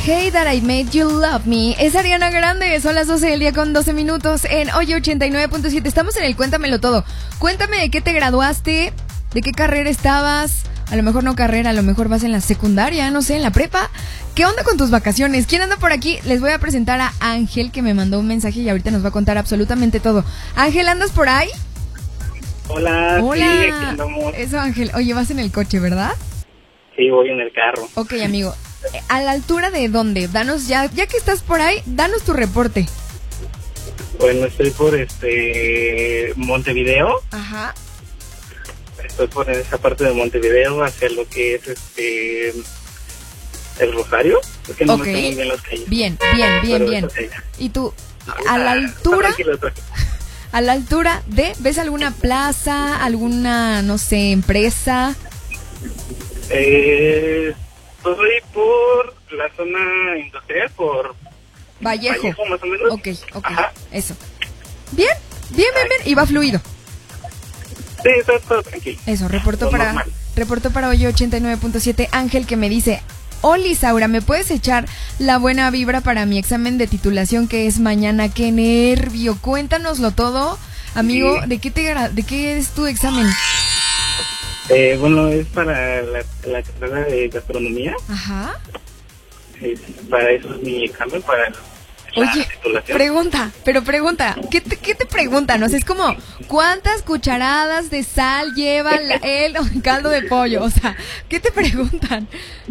Hey That I Made You Love Me. Es Ariana Grande. Son las 12 del día con 12 minutos en Hoy 89.7. Estamos en el Cuéntamelo Todo. Cuéntame de qué te graduaste, de qué carrera estabas. A lo mejor no carrera, a lo mejor vas en la secundaria, no sé, en la prepa. ¿Qué onda con tus vacaciones? ¿Quién anda por aquí? Les voy a presentar a Ángel, que me mandó un mensaje y ahorita nos va a contar absolutamente todo. Ángel, ¿andas por ahí? Hola. Sí, aquí andamos. Eso, Ángel. Oye, vas en el coche, ¿verdad? Sí, voy en el carro. Ok, amigo. ¿A la altura de dónde? Danos ya que estás por ahí, danos tu reporte. Bueno, estoy por Montevideo. Ajá. Estoy por esa parte de Montevideo hacia lo que es el Rosario. Es que no me sé muy bien las calles. Bien. ¿Y tú, a la altura? A la altura de, ¿ves alguna plaza, alguna, no sé, empresa? Estoy por la zona industrial, por Vallejo más o menos. Ok, Ajá. Eso. Bien. Y va fluido. Sí, está todo tranquilo. Eso, reportó normal. para Hoy 89.7 Ángel, que me dice: Oli, Saura, ¿me puedes echar la buena vibra para mi examen de titulación que es mañana? ¡Qué nervio! Cuéntanoslo todo, amigo. Sí. ¿De qué es tu examen? Bueno, es para la carrera de gastronomía. Ajá. Para eso es mi examen, para la titulación. Pregunta, ¿qué te preguntan? O sea, es como, ¿cuántas cucharadas de sal lleva el caldo de pollo? O sea, ¿qué te preguntan?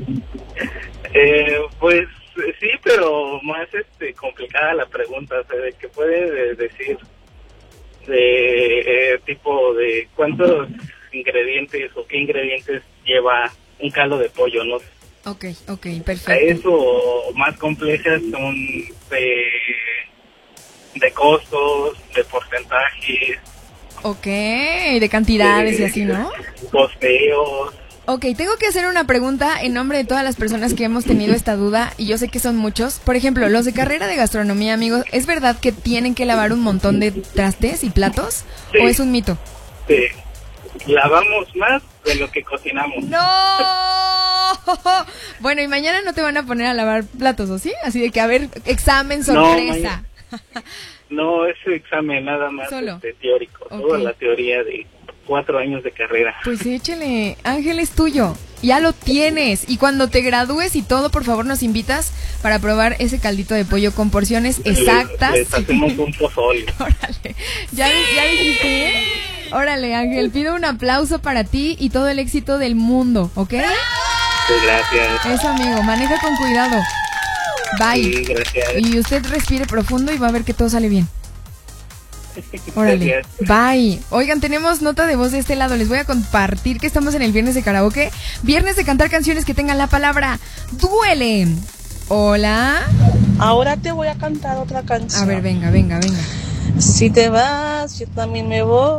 Pues sí, pero más complicada la pregunta, o sea, de qué puede decir de tipo de cuántos ingredientes o qué ingredientes lleva un caldo de pollo, ¿no? Ok, perfecto. Eso más complejas son de costos, de porcentajes. Ok, de cantidades y así, ¿no? Posteos. Ok, tengo que hacer una pregunta en nombre de todas las personas que hemos tenido esta duda, y yo sé que son muchos. Por ejemplo, los de carrera de gastronomía, amigos, ¿es verdad que tienen que lavar un montón de trastes y platos? Sí. ¿O es un mito? Sí, lavamos más de lo que cocinamos. ¡No! Bueno, y mañana no te van a poner a lavar platos, ¿o sí? Así de que, a ver, examen sorpresa. No, es examen nada más teórico. Okay. Toda la teoría de 4 años de carrera. Pues échale, Ángel, es tuyo. Ya lo tienes. Y cuando te gradúes y todo, por favor, nos invitas para probar ese caldito de pollo con porciones exactas. Les hacemos un pozole. Órale. ¿Ya dijiste? Órale, Ángel, pido un aplauso para ti y todo el éxito del mundo, ¿ok? Sí, gracias. Eso, amigo, maneja con cuidado. Bye. Sí, gracias. Y usted respire profundo y va a ver que todo sale bien. Órale, bye. Oigan, tenemos nota de voz de este lado. Les voy a compartir que estamos en el viernes de karaoke. Viernes de cantar canciones que tengan la palabra duele. Hola. Ahora te voy a cantar otra canción. A ver, venga. Si te vas, yo también me voy.